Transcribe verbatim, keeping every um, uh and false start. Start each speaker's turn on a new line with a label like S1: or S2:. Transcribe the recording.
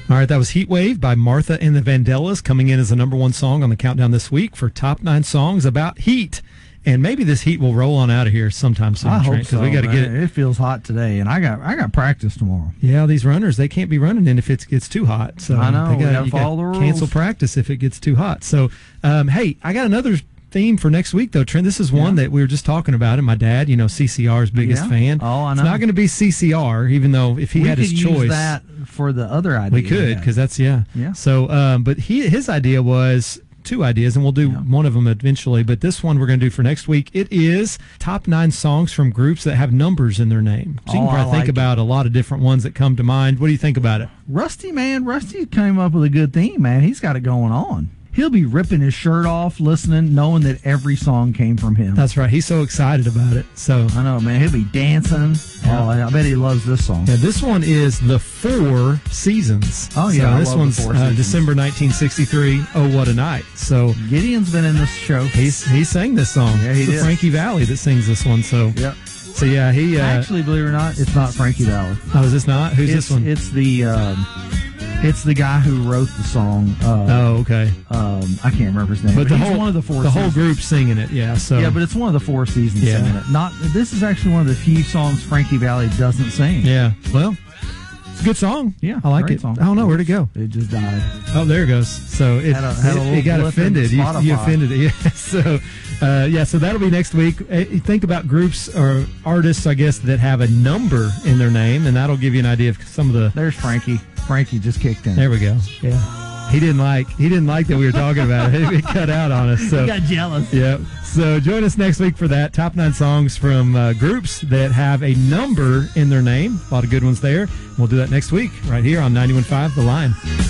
S1: All right, that was Heat Wave by Martha and the Vandellas, coming in as the number one song on the countdown this week for top nine songs about heat. And maybe this heat will roll on out of here sometime soon.
S2: I hope
S1: Trent,
S2: so.
S1: We got to get it.
S2: It feels hot today, and I got I got practice tomorrow.
S1: Yeah, these runners, they can't be running in if it gets too hot. So
S2: I know.
S1: They gotta,
S2: we got to
S1: you
S2: follow
S1: gotta
S2: the rules.
S1: Cancel practice if it gets too hot. So, um, hey, I got another theme for next week, though, Trent. This is one
S2: Yeah.
S1: that we were just talking about, and my dad, you know, C C R's biggest
S2: Yeah.
S1: fan.
S2: Oh, I know.
S1: It's not going to be C C R, even though if he
S2: we
S1: had
S2: could
S1: his
S2: use
S1: choice.
S2: that for the other idea.
S1: We could, because that's, yeah.
S2: Yeah.
S1: So, um, but he his idea was two ideas, and we'll do
S2: Yeah.
S1: one of them eventually. But this one we're going to do for next week. It is top nine songs from groups that have numbers in their name. So you
S2: Oh,
S1: can probably
S2: I
S1: think
S2: like
S1: about a lot of different ones that come to mind. What do you think about it?
S2: Rusty, man, Rusty came up with a good theme, man. He's got it going on. He'll be ripping his shirt off, listening, knowing that every song came from him.
S1: That's right. He's so excited about it. So
S2: I know, man. He'll be dancing.
S1: Yeah.
S2: Oh, I bet he loves this song.
S1: yeah, this one is The Four Seasons.
S2: Oh, yeah,
S1: So
S2: I
S1: this
S2: love The
S1: one's
S2: Four
S1: uh,
S2: Seasons.
S1: December nineteen sixty-three. Oh, what a night. So
S2: Gideon's been in this show.
S1: he's he sang this song.
S2: Yeah, he
S1: it's the
S2: did.
S1: Frankie Valli that sings this one. So
S2: Yep.
S1: so yeah, he uh,
S2: Actually, believe it or not, it's not Frankie Valli.
S1: oh, is this not? Who's
S2: It's,
S1: this one?
S2: it's the um, it's the guy who wrote the song. Uh,
S1: Oh, okay.
S2: um, I can't remember his name.
S1: But the
S2: he's
S1: whole
S2: one of the four.
S1: the whole
S2: seasons.
S1: group singing it. Yeah. So
S2: Yeah, but it's one of the four seasons
S1: Yeah.
S2: singing it. Not this is actually one of the few songs Frankie Valli doesn't sing.
S1: yeah. Well, it's a good song.
S2: Yeah,
S1: I like
S2: great
S1: it.
S2: song.
S1: I don't know where'd it go.
S2: It just died.
S1: Oh, there it goes. So it,
S2: Had a- had a
S1: it,
S2: little
S1: it got
S2: blip in
S1: offended. You, you
S2: Spotify.
S1: offended it. Yeah. So, uh, yeah. So that'll be next week. Uh, you think about groups or artists, I guess, that have a number in their name, and that'll give you an idea of some of the.
S2: There's Frankie. Frankie just kicked in.
S1: There we go. Yeah. He didn't like. He didn't like that we were talking about it. It cut out on us. So.
S2: He got jealous.
S1: Yeah. So join us next week for that. Top nine songs from uh, groups that have a number in their name. A lot of good ones there. We'll do that next week right here on ninety-one point five The Line.